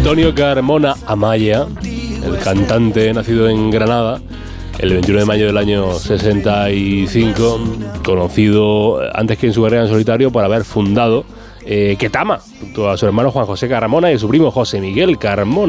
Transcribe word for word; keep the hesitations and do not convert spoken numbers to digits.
Antonio Carmona Amaya, el cantante nacido en Granada el veintiuno de mayo del año sesenta y cinco, conocido antes que en su carrera en solitario por haber fundado eh, Ketama, junto a su hermano Juan José Carmona y a su primo José Miguel Carmona.